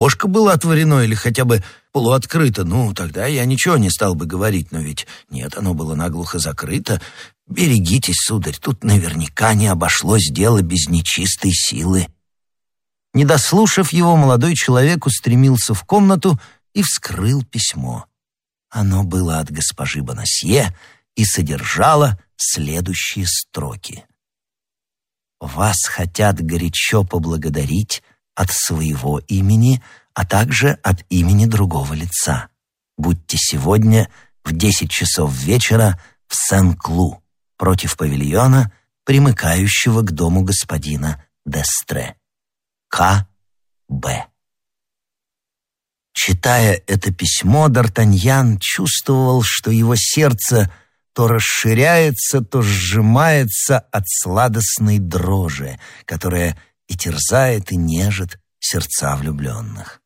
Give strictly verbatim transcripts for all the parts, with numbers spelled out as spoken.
окошко было отворено или хотя бы полуоткрыто, ну, тогда я ничего не стал бы говорить, но ведь нет, оно было наглухо закрыто. Берегитесь, сударь, тут наверняка не обошлось дело без нечистой силы». Не дослушав его, молодой человек устремился в комнату и вскрыл письмо. Оно было от госпожи Бонасье и содержало следующие строки. «Вас хотят горячо поблагодарить от своего имени, а также от имени другого лица. Будьте сегодня в десять часов вечера в Сен-Клу против павильона, примыкающего к дому господина Дестре. К. Б». Читая это письмо, Д'Артаньян чувствовал, что его сердце то расширяется, то сжимается от сладостной дрожи, которая и терзает, и нежит сердца влюбленных.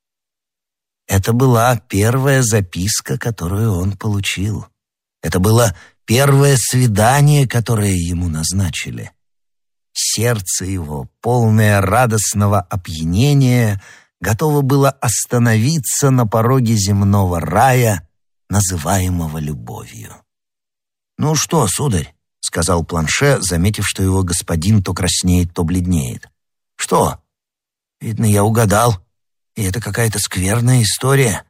Это была первая записка, которую он получил. Это было первое свидание, которое ему назначили. Сердце его, полное радостного опьянения, готово было остановиться на пороге земного рая, называемого любовью. «Ну что, сударь?» — сказал Планше, заметив, что его господин то краснеет, то бледнеет. «Что? Видно, я угадал, и это какая-то скверная история».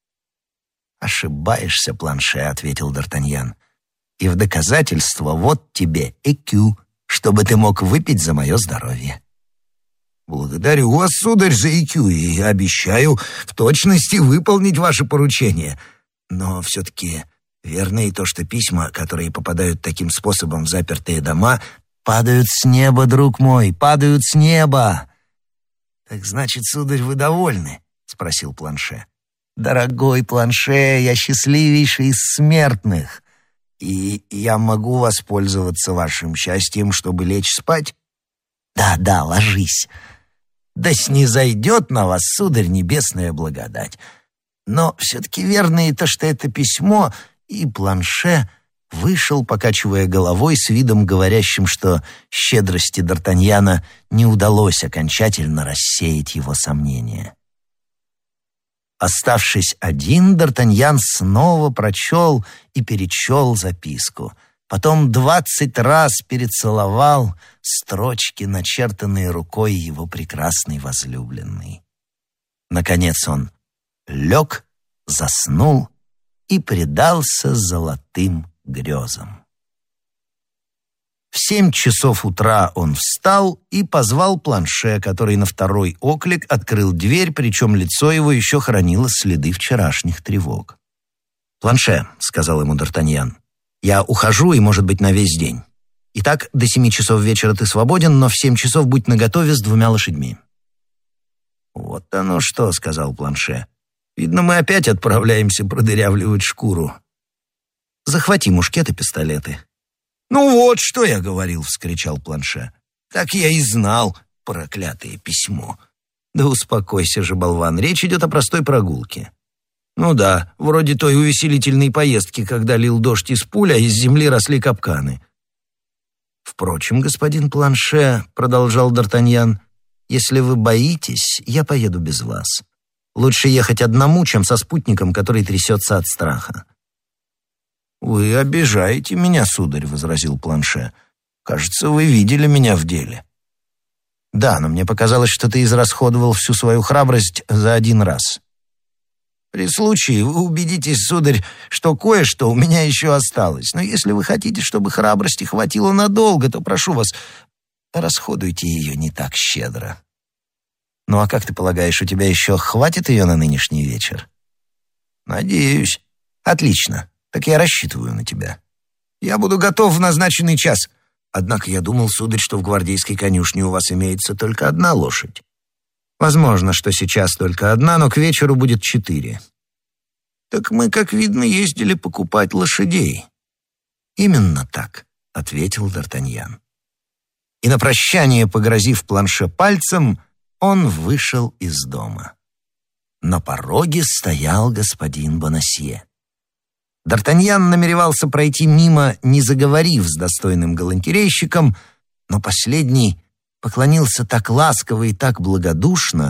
«Ошибаешься, Планше», — ответил Д'Артаньян. «И в доказательство вот тебе экю, чтобы ты мог выпить за мое здоровье». «Благодарю вас, сударь, за экю, и обещаю в точности выполнить ваше поручение. Но все-таки верно и то, что письма, которые попадают таким способом в запертые дома, падают с неба, друг мой, падают с неба». «Так значит, сударь, вы довольны?» — спросил Планше. «Дорогой Планше, я счастливейший из смертных. И я могу воспользоваться вашим счастьем, чтобы лечь спать?» «Да, да, ложись. Да снизойдет на вас, сударь, небесная благодать. Но все-таки верно и то, что это письмо...» И Планше вышел, покачивая головой с видом говорящим, что щедрости Д'Артаньяна не удалось окончательно рассеять его сомнения. Оставшись один, Д'Артаньян снова прочел и перечел записку. Потом двадцать раз перецеловал строчки, начертанные рукой его прекрасной возлюбленной. Наконец он лег, заснул и предался золотым грезам. В семь часов утра он встал и позвал Планше, который на второй оклик открыл дверь, причем лицо его еще хранило следы вчерашних тревог. «Планше», — сказал ему Д'Артаньян, — «я ухожу, и, может быть, на весь день. Итак, до семи часов вечера ты свободен, но в семь часов будь наготове с двумя лошадьми». «Вот оно что», — сказал Планше. «Видно, мы опять отправляемся продырявливать шкуру». «Захвати мушкет и пистолеты». «Ну вот, что я говорил», — вскричал Планше. «Так я и знал, проклятое письмо». «Да успокойся же, болван, речь идет о простой прогулке». «Ну да, вроде той увеселительной поездки, когда лил дождь из пуль, а из земли росли капканы». «Впрочем, господин Планше», — продолжал Д'Артаньян, — «если вы боитесь, я поеду без вас. Лучше ехать одному, чем со спутником, который трясется от страха». «Вы обижаете меня, сударь», — возразил Планше. «Кажется, вы видели меня в деле». «Да, но мне показалось, что ты израсходовал всю свою храбрость за один раз». «При случае вы убедитесь, сударь, что кое-что у меня еще осталось. Но если вы хотите, чтобы храбрости хватило надолго, то прошу вас, расходуйте ее не так щедро». «Ну а как ты полагаешь, у тебя еще хватит ее на нынешний вечер?» «Надеюсь». «Отлично. Так я рассчитываю на тебя. Я буду готов в назначенный час. Однако я думал, сударь, что в гвардейской конюшне у вас имеется только одна лошадь». «Возможно, что сейчас только одна, но к вечеру будет четыре». «Так мы, как видно, ездили покупать лошадей». «Именно так», — ответил Д'Артаньян. И на прощание, погрозив Планше пальцем, он вышел из дома. На пороге стоял господин Бонасье. Д'Артаньян намеревался пройти мимо, не заговорив с достойным галантерейщиком, но последний поклонился так ласково и так благодушно,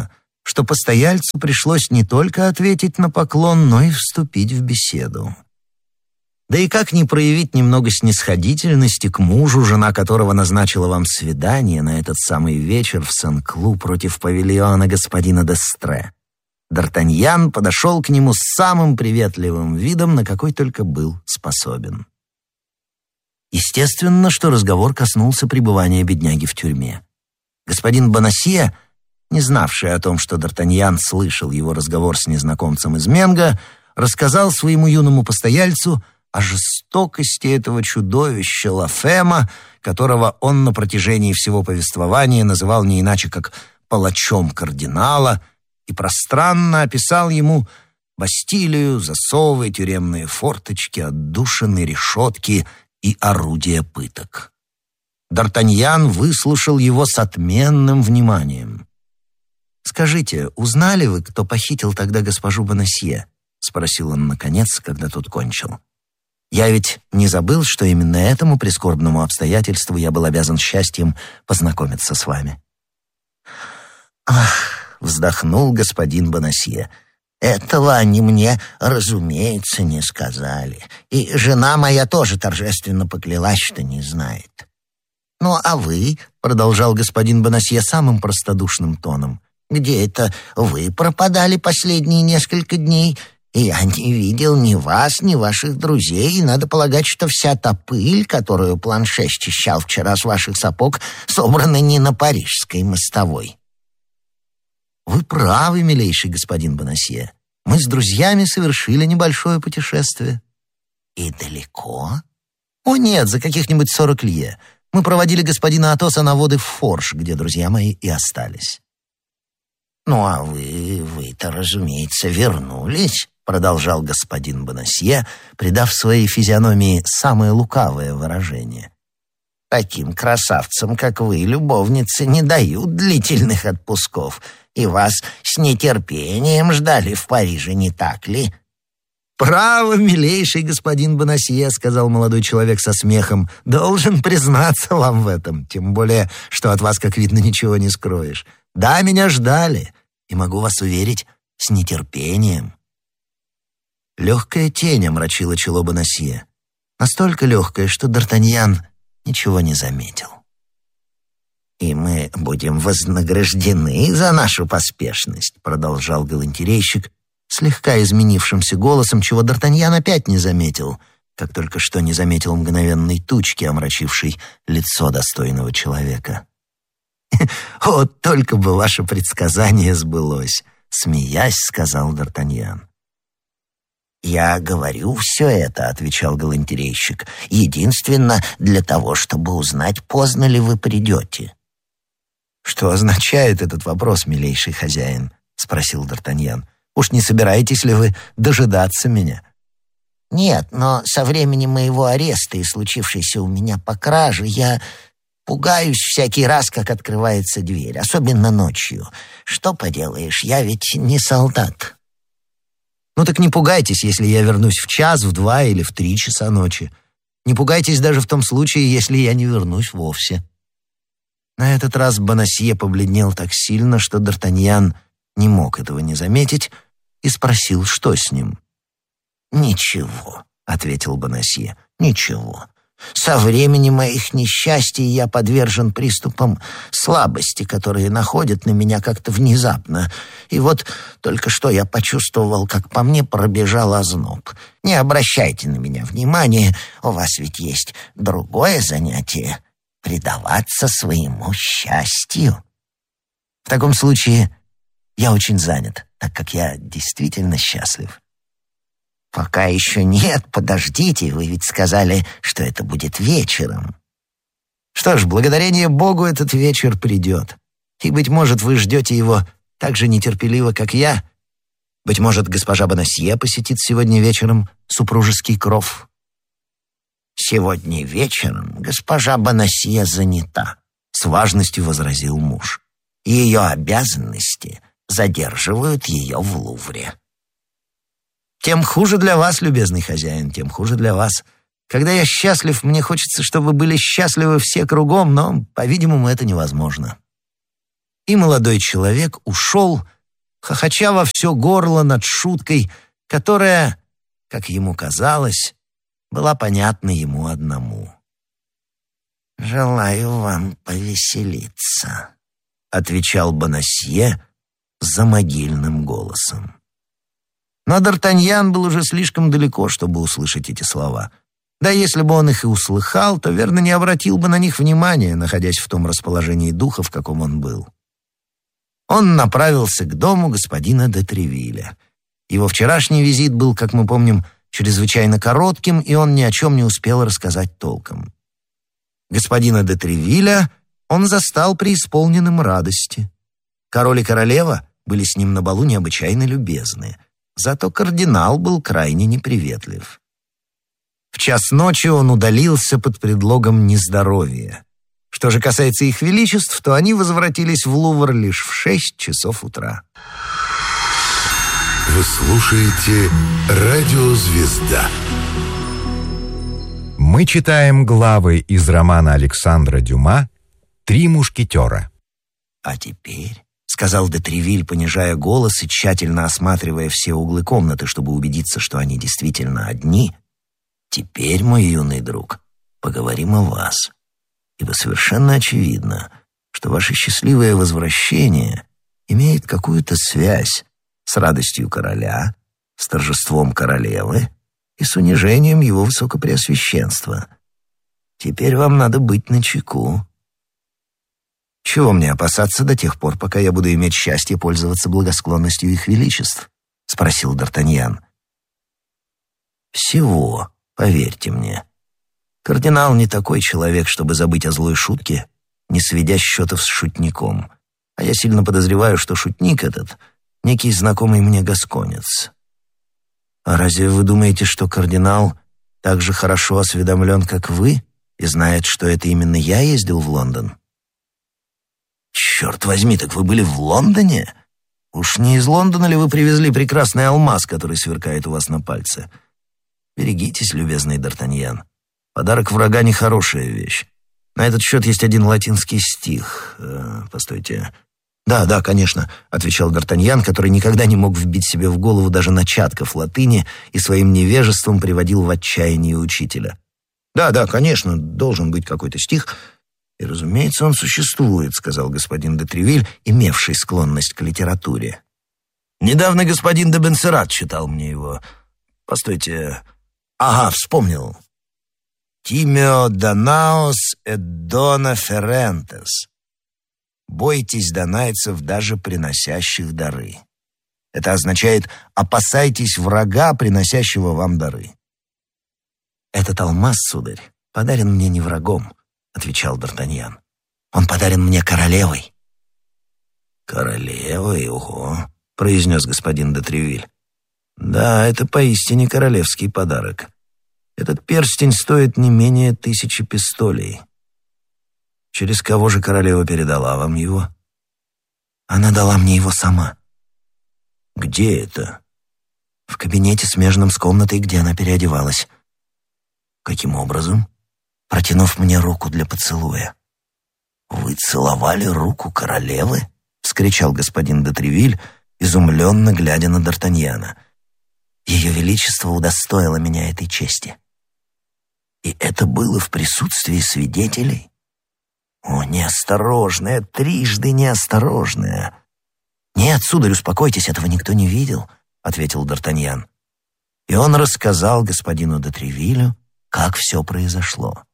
что постояльцу пришлось не только ответить на поклон, но и вступить в беседу. Да и как не проявить немного снисходительности к мужу, жена которого назначила вам свидание на этот самый вечер в Сен-Клу против павильона господина Д'Эстре? Д'Артаньян подошел к нему с самым приветливым видом, на какой только был способен. Естественно, что разговор коснулся пребывания бедняги в тюрьме. Господин Бонасье, не знавший о том, что Д'Артаньян слышал его разговор с незнакомцем из Менго, рассказал своему юному постояльцу о жестокости этого чудовища Лафема, которого он на протяжении всего повествования называл не иначе, как палачом кардинала, и пространно описал ему Бастилию, засовы, тюремные форточки, отдушины, решетки и орудия пыток. Д'Артаньян выслушал его с отменным вниманием. «Скажите, узнали вы, кто похитил тогда госпожу Бонасье?» — спросил он наконец, когда тот кончил. «Я ведь не забыл, что именно этому прискорбному обстоятельству я был обязан счастьем познакомиться с вами». «Ах!» — вздохнул господин Бонасье. «Этого они мне, разумеется, не сказали. И жена моя тоже торжественно поклялась, что не знает». «Ну, а вы?» — продолжал господин Бонасье самым простодушным тоном. «Где это вы пропадали последние несколько дней? Я не видел ни вас, ни ваших друзей, и надо полагать, что вся та пыль, которую Планше счищал вчера с ваших сапог, собрана не на парижской мостовой». «Вы правы, милейший господин Бонасье. Мы с друзьями совершили небольшое путешествие». «И далеко?» «О нет, за каких-нибудь сорок лье. Мы проводили господина Атоса на воды в Форш, где друзья мои и остались». «Ну, а вы, вы-то, разумеется, вернулись», — продолжал господин Бонасье, придав своей физиономии самое лукавое выражение. «Таким красавцам, как вы, любовницы, не дают длительных отпусков, и вас с нетерпением ждали в Париже, не так ли?» «Право, милейший господин Бонасье», — сказал молодой человек со смехом, — «должен признаться вам в этом, тем более, что от вас, как видно, ничего не скроешь. Да, меня ждали, и могу вас уверить, с нетерпением». Легкая тень омрачила чело Бонасье, настолько легкая, что Д'Артаньян ничего не заметил. «И мы будем вознаграждены за нашу поспешность», — продолжал галантерейщик слегка изменившимся голосом, чего Д'Артаньян опять не заметил, как только что не заметил мгновенной тучки, омрачившей лицо достойного человека. «Вот только бы ваше предсказание сбылось», — смеясь, сказал Д'Артаньян. «Я говорю все это», — отвечал галантерейщик, «единственно для того, чтобы узнать, поздно ли вы придете». «Что означает этот вопрос, милейший хозяин?» — спросил Д'Артаньян. «Уж не собираетесь ли вы дожидаться меня?» «Нет, но со времени моего ареста и случившейся у меня по краже я пугаюсь всякий раз, как открывается дверь, особенно ночью. Что поделаешь, я ведь не солдат». «Ну так не пугайтесь, если я вернусь в час, в два или в три часа ночи. Не пугайтесь даже в том случае, если я не вернусь вовсе». На этот раз Бонасье побледнел так сильно, что Д'Артаньян не мог этого не заметить и спросил, что с ним. «Ничего», — ответил Бонасье, — «ничего. Со времени моих несчастий я подвержен приступам слабости, которые находят на меня как-то внезапно. И вот только что я почувствовал, как по мне пробежал озноб. Не обращайте на меня внимания, у вас ведь есть другое занятие — предаваться своему счастью». «В таком случае я очень занят, так как я действительно счастлив». «Пока еще нет, подождите, вы ведь сказали, что это будет вечером». «Что ж, благодарение Богу этот вечер придет. И, быть может, вы ждете его так же нетерпеливо, как я. Быть может, госпожа Бонасье посетит сегодня вечером супружеский кров». «Сегодня вечером госпожа Бонасье занята», — с важностью возразил муж. «Ее обязанности задерживают ее в Лувре». «Тем хуже для вас, любезный хозяин, тем хуже для вас. Когда я счастлив, мне хочется, чтобы были счастливы все кругом, но, по-видимому, это невозможно». И молодой человек ушел, хохоча во все горло над шуткой, которая, как ему казалось, была понятна ему одному. «Желаю вам повеселиться», — отвечал Бонасье за могильным голосом. Но Д'Артаньян был уже слишком далеко, чтобы услышать эти слова. Да если бы он их и услыхал, то, верно, не обратил бы на них внимания, находясь в том расположении духа, в каком он был. Он направился к дому господина де Тревилля. Его вчерашний визит был, как мы помним, чрезвычайно коротким, и он ни о чем не успел рассказать толком. Господина де Тревилля он застал преисполненным радости. Король и королева были с ним на балу необычайно любезны, зато кардинал был крайне неприветлив. В час ночи он удалился под предлогом нездоровья. Что же касается их величеств, то они возвратились в Лувр лишь в шесть часов утра. Вы слушаете «Радио Звезда». Мы читаем главы из романа Александра Дюма «Три мушкетера». «А теперь», — сказал де Тревиль, понижая голос и тщательно осматривая все углы комнаты, чтобы убедиться, что они действительно одни, «теперь, мой юный друг, поговорим о вас, ибо совершенно очевидно, что ваше счастливое возвращение имеет какую-то связь с радостью короля, с торжеством королевы и с унижением его высокопреосвященства. Теперь вам надо быть начеку. Чего мне опасаться до тех пор, пока я буду иметь счастье пользоваться благосклонностью их величеств?» — спросил Д'Артаньян. «Всего, поверьте мне. Кардинал не такой человек, чтобы забыть о злой шутке, не сведя счетов с шутником. А я сильно подозреваю, что шутник этот — некий знакомый мне гасконец. А разве вы думаете, что кардинал так же хорошо осведомлен, как вы, и знает, что это именно я ездил в Лондон?» «Черт возьми, так вы были в Лондоне? Уж не из Лондона ли вы привезли прекрасный алмаз, который сверкает у вас на пальце? Берегитесь, любезный Д'Артаньян. Подарок врага — нехорошая вещь. На этот счет есть один латинский стих. Э, постойте. «Да, да, конечно», — отвечал Д'Артаньян, который никогда не мог вбить себе в голову даже начатков латыни и своим невежеством приводил в отчаяние учителя. «Да, да, конечно, должен быть какой-то стих. И, разумеется, он существует», — сказал господин де Тревиль, имевший склонность к литературе. «Недавно господин де Бенсерат читал мне его. Постойте. Ага, вспомнил. «Тимео данаос эт дона ферентес». «Бойтесь донайцев, даже приносящих дары». Это означает «опасайтесь врага, приносящего вам дары». «Этот алмаз, сударь, подарен мне не врагом», — отвечал Д'Артаньян. «Он подарен мне королевой». «Королевой? Ого!» — произнес господин де Тревиль. «Да, это поистине королевский подарок. Этот перстень стоит не менее тысячи пистолей. Через кого же королева передала вам его?» «Она дала мне его сама». «Где это?» «В кабинете, смежном с комнатой, где она переодевалась». «Каким образом?» «Протянув мне руку для поцелуя». «Вы целовали руку королевы?» — вскричал господин де Тревиль, изумленно глядя на Д'Артаньяна. «Ее величество удостоило меня этой чести». «И это было в присутствии свидетелей?» «О, неосторожная, трижды неосторожная!» «Нет, сударь, успокойтесь, этого никто не видел», — ответил Д'Артаньян. И он рассказал господину де Тревилю, как все произошло.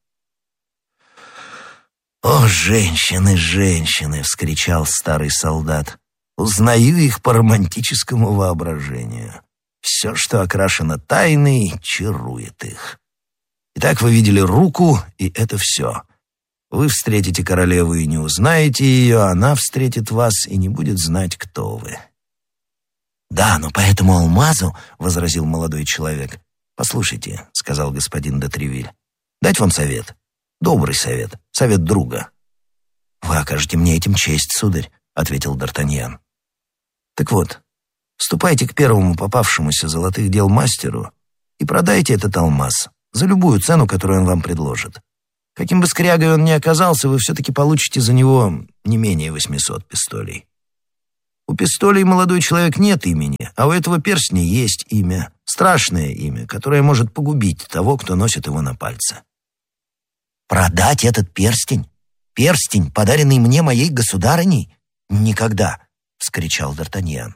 «О, женщины, женщины!» — вскричал старый солдат. «Узнаю их по романтическому воображению. Все, что окрашено тайной, чарует их. Итак, вы видели руку, и это все. Вы встретите королеву и не узнаете ее, она встретит вас и не будет знать, кто вы». «Да, но по этому алмазу, — возразил молодой человек. — Послушайте, — сказал господин де Тревиль, — дать вам совет. Добрый совет, совет друга». «Вы окажете мне этим честь, сударь, — ответил Д'Артаньян. «Так вот, ступайте к первому попавшемуся золотых дел мастеру и продайте этот алмаз за любую цену, которую он вам предложит. Каким бы скрягой он ни оказался, вы все-таки получите за него не менее восьмисот пистолей». У пистолей, молодой человек, нет имени, а у этого перстня есть имя, страшное имя, которое может погубить того, кто носит его на пальце. Продать этот перстень? Перстень, подаренный мне моей государыней? Никогда, — вскричал Д'Артаньян.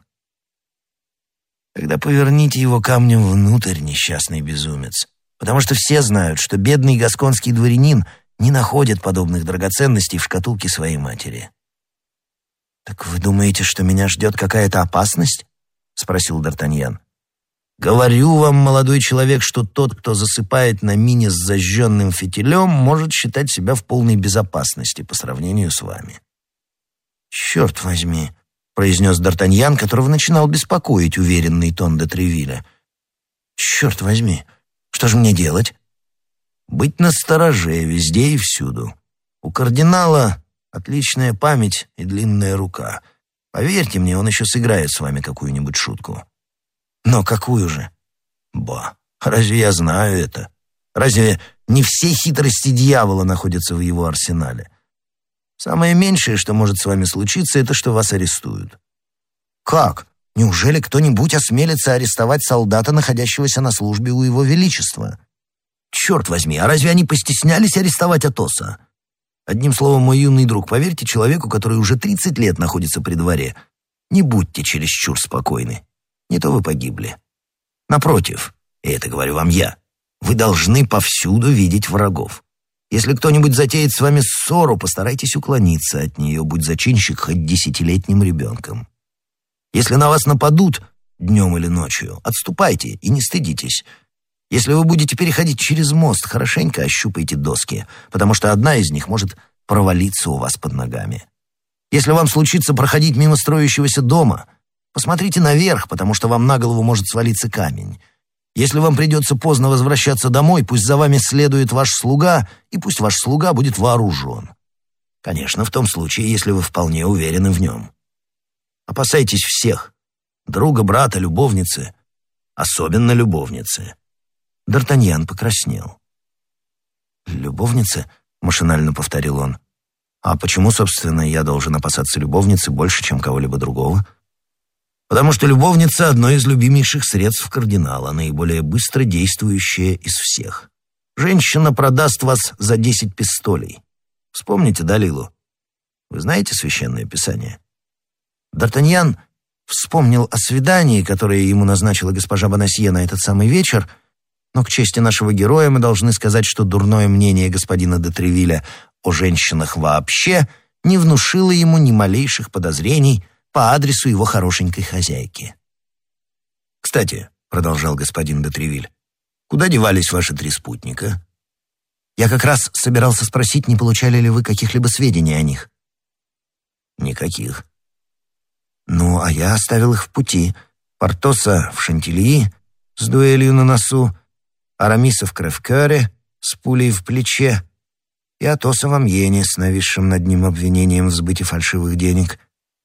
Тогда поверните его камнем внутрь, несчастный безумец, потому что все знают, что бедный гасконский дворянин не находит подобных драгоценностей в шкатулке своей матери. «Так вы думаете, что меня ждет какая-то опасность?» — спросил Д'Артаньян. «Говорю вам, молодой человек, что тот, кто засыпает на мине с зажженным фитилем, может считать себя в полной безопасности по сравнению с вами». «Черт возьми», — произнес Д'Артаньян, которого начинал беспокоить уверенный тон де Тревилля. «Черт возьми, что же мне делать?» «Быть настороже везде и всюду. У кардинала отличная память и длинная рука. Поверьте мне, он еще сыграет с вами какую-нибудь шутку». «Но какую же?» «Ба, разве я знаю это? Разве не все хитрости дьявола находятся в его арсенале? Самое меньшее, что может с вами случиться, это что вас арестуют». «Как? Неужели кто-нибудь осмелится арестовать солдата, находящегося на службе у его величества?» «Черт возьми, а разве они постеснялись арестовать Атоса? Одним словом, мой юный друг, поверьте человеку, который уже тридцать лет находится при дворе, не будьте чересчур спокойны. Не то вы погибли. Напротив, и это говорю вам я, вы должны повсюду видеть врагов. Если кто-нибудь затеет с вами ссору, постарайтесь уклониться от нее, будь зачинщик хоть десятилетним ребенком. Если на вас нападут днем или ночью, отступайте и не стыдитесь. Если вы будете переходить через мост, хорошенько ощупайте доски, потому что одна из них может провалиться у вас под ногами. Если вам случится проходить мимо строящегося дома, посмотрите наверх, потому что вам на голову может свалиться камень. Если вам придется поздно возвращаться домой, пусть за вами следует ваш слуга, и пусть ваш слуга будет вооружен. Конечно, в том случае, если вы вполне уверены в нем. Опасайтесь всех. Друга, брата, любовницы. Особенно любовницы». Д'Артаньян покраснел. «Любовницы?» — машинально повторил он. «А почему, собственно, я должен опасаться любовницы больше, чем кого-либо другого?» «Потому что любовница — одно из любимейших средств кардинала, наиболее быстро действующее из всех. Женщина продаст вас за десять пистолей. Вспомните Далилу. Вы знаете Священное Писание?» Д'Артаньян вспомнил о свидании, которое ему назначила госпожа Бонасье на этот самый вечер, но к чести нашего героя мы должны сказать, что дурное мнение господина де Тревилля о женщинах вообще не внушило ему ни малейших подозрений по адресу его хорошенькой хозяйки. «Кстати», — продолжал господин де Тревиль, — «куда девались ваши три спутника?» «Я как раз собирался спросить, не получали ли вы каких-либо сведений о них?» «Никаких». «Ну, а я оставил их в пути. Портоса в Шантильи с дуэлью на носу, Арамиса в Кревкёре с пулей в плече и Атоса в Амьене с нависшим над ним обвинением в сбыте фальшивых денег».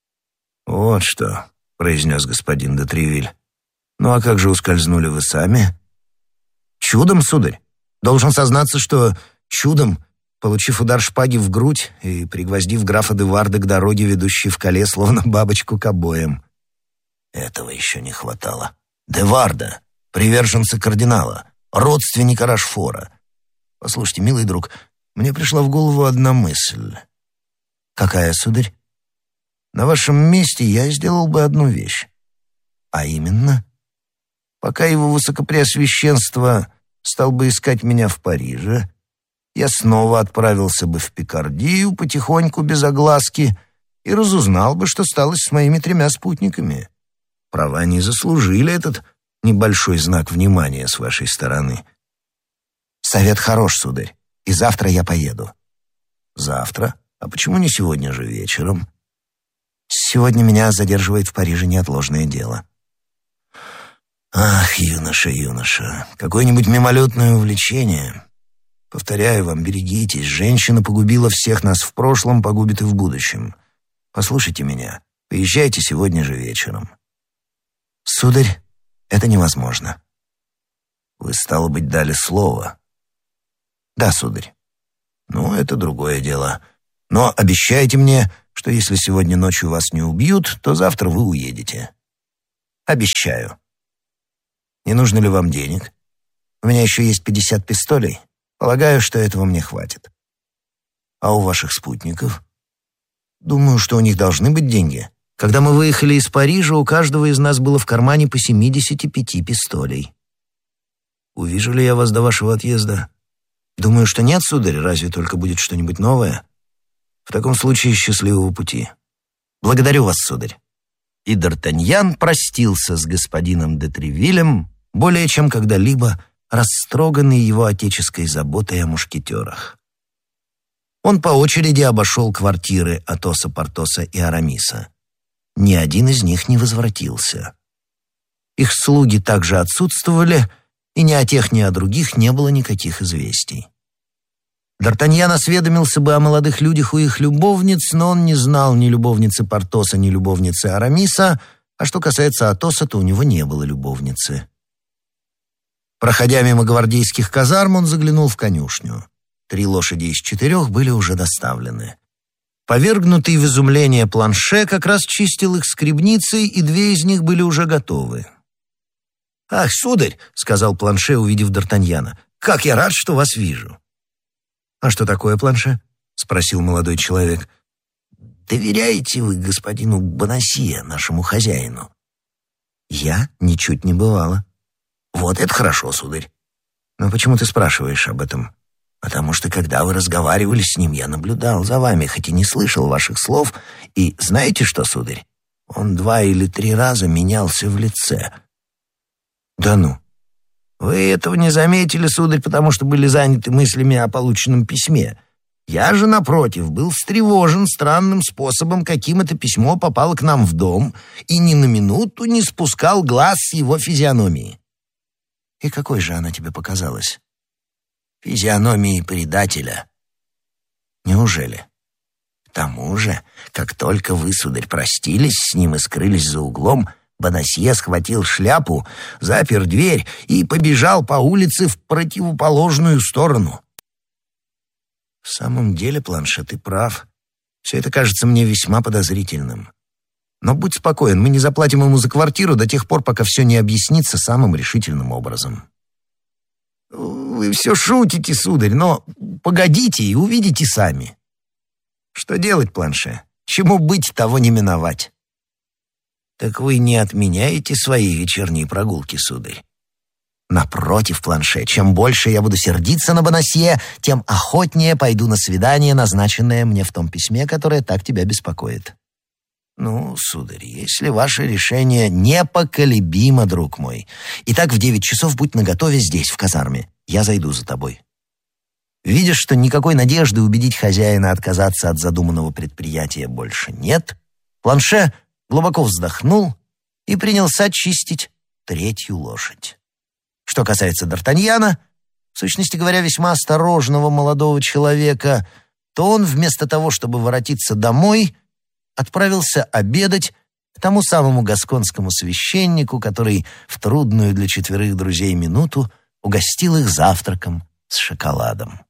«Вот что», — произнес господин де Тревиль. «Ну а как же ускользнули вы сами?» «Чудом, сударь. Должен сознаться, что чудом, получив удар шпаги в грудь и пригвоздив графа де Варда к дороге, ведущей в Кале, словно бабочку к обоям». «Этого еще не хватало. Де Варда, приверженца кардинала, родственника Рашфора. Послушайте, милый друг, мне пришла в голову одна мысль». «Какая, сударь?» «На вашем месте я сделал бы одну вещь. А именно, пока его высокопреосвященство стал бы искать меня в Париже, я снова отправился бы в Пикардию потихоньку, без огласки, и разузнал бы, что стало с моими тремя спутниками. Право, они заслужили этот небольшой знак внимания с вашей стороны». «Совет хорош, сударь, и завтра я поеду». «Завтра? А почему не сегодня же вечером?» «Сегодня меня задерживает в Париже неотложное дело». «Ах, юноша, юноша, какое-нибудь мимолетное увлечение. Повторяю вам, берегитесь, женщина погубила всех нас в прошлом, погубит и в будущем. Послушайте меня, поезжайте сегодня же вечером». «Сударь, это невозможно». «Вы, стало быть, дали слово?» «Да, сударь». «Ну, это другое дело. Но обещайте мне, что если сегодня ночью вас не убьют, то завтра вы уедете. Обещаю. Не нужно ли вам денег? У меня еще есть пятьдесят пистолей. Полагаю, что этого мне хватит. А у ваших спутников? Думаю, что у них должны быть деньги. Когда мы выехали из Парижа, у каждого из нас было в кармане по семидесяти пяти пистолей. Увижу ли я вас до вашего отъезда? Думаю, что нет, сударь, разве только будет что-нибудь новое. В таком случае счастливого пути. Благодарю вас, сударь. И Д'Артаньян простился с господином де Тревилем, более чем когда-либо растроганный его отеческой заботой о мушкетерах. Он по очереди обошел квартиры Атоса, Портоса и Арамиса. Ни один из них не возвратился. Их слуги также отсутствовали, и ни о тех, ни о других не было никаких известий. Д'Артаньян осведомился бы о молодых людях у их любовниц, но он не знал ни любовницы Портоса, ни любовницы Арамиса, а что касается Атоса, то у него не было любовницы. Проходя мимо гвардейских казарм, он заглянул в конюшню. Три лошади из четырех были уже доставлены. Повергнутый в изумление Планше как раз чистил их скребницей, и две из них были уже готовы. «Ах, сударь!» — сказал Планше, увидев Д'Артаньяна. «Как я рад, что вас вижу!» «А что такое, Планше?» — спросил молодой человек. «Доверяете вы господину Бонасье, нашему хозяину?» «Я? Ничуть не бывало». «Вот это хорошо, сударь». «Но почему ты спрашиваешь об этом?» «Потому что, когда вы разговаривали с ним, я наблюдал за вами, хоть и не слышал ваших слов. И знаете что, сударь? Он два или три раза менялся в лице». «Да ну! Вы этого не заметили, сударь, потому что были заняты мыслями о полученном письме. Я же, напротив, был встревожен странным способом, каким это письмо попало к нам в дом, и ни на минуту не спускал глаз с его физиономии». «И какой же она тебе показалась?» «Физиономии предателя». «Неужели?» «К тому же, как только вы, сударь, простились с ним и скрылись за углом, Бонасье схватил шляпу, запер дверь и побежал по улице в противоположную сторону». «В самом деле, Планше, ты прав. Все это кажется мне весьма подозрительным. Но будь спокоен, мы не заплатим ему за квартиру до тех пор, пока все не объяснится самым решительным образом». «Вы все шутите, сударь, но погодите и увидите сами». «Что делать, Планше? Чему быть, того не миновать». «Так вы не отменяете свои вечерние прогулки, сударь?» «Напротив, Планше, чем больше я буду сердиться на Бонасье, тем охотнее пойду на свидание, назначенное мне в том письме, которое так тебя беспокоит». «Ну, сударь, если ваше решение непоколебимо, друг мой. Итак, в девять часов будь наготове здесь, в казарме. Я зайду за тобой». Видишь, что никакой надежды убедить хозяина отказаться от задуманного предприятия больше нет, Планше глубоко вздохнул и принялся чистить третью лошадь. Что касается Д'Артаньяна, в сущности говоря, весьма осторожного молодого человека, то он вместо того, чтобы воротиться домой, отправился обедать к тому самому гасконскому священнику, который в трудную для четверых друзей минуту угостил их завтраком с шоколадом.